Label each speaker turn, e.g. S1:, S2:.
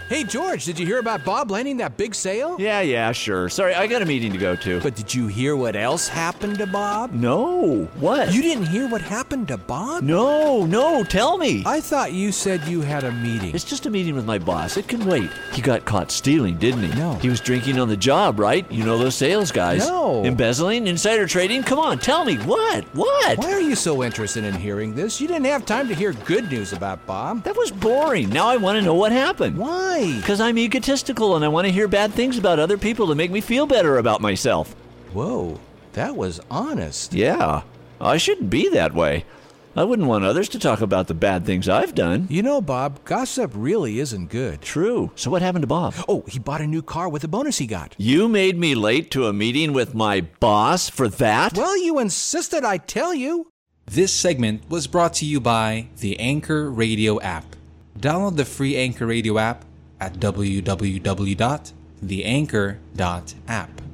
S1: Hey, George, did you hear about Bob landing that big sale?
S2: Yeah, sure. Sorry, I got a meeting to go to.
S1: But did you hear what else happened to Bob?
S2: No. What?
S1: You didn't hear what happened to Bob?
S2: No, tell me.
S1: I thought you said you had a meeting.
S2: It's just a meeting with my boss. It can wait. He got caught stealing, didn't he?
S1: No.
S2: He was drinking on the job, right? You know those sales guys.
S1: No.
S2: Embezzling, insider trading? Come on, tell me. What?
S1: Why are you so interested in hearing this? You didn't have time to hear good news about Bob.
S2: That was boring. Now I want to know what happened.
S1: Why?
S2: Because I'm egotistical and I want to hear bad things about other people to make me feel better about myself.
S1: Whoa, that was honest.
S2: Yeah, I shouldn't be that way. I wouldn't want others to talk about the bad things I've done.
S1: You know, Bob, gossip really isn't good.
S2: True. So what happened to Bob?
S1: Oh, he bought a new car with the bonus he got.
S2: You made me late to a meeting with my boss for that?
S1: Well, you insisted I tell you.
S3: This segment was brought to you by the Anchor Radio app. Download the free Anchor Radio app at www.theanchor.app.